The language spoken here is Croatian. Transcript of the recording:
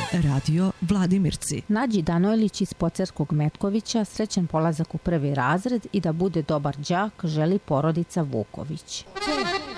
Radio Vladimirci. Nađi Danojlić iz Pocerskog Metkovića, srećan polazak u prvi razred i da bude dobar đak želi porodica Vuković.